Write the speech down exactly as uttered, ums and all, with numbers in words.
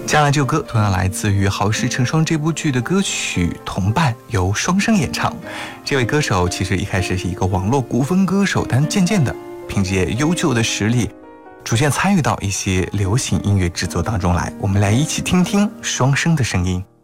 接下来这首歌同样来自于《好事成双》这部剧的歌曲《同伴》，由双声演唱。这位歌手其实一开始是一个网络古风歌手，但渐渐的凭借悠久的实力，逐渐参与到一些流行音乐制作当中来。我们来一起听听双声的声音。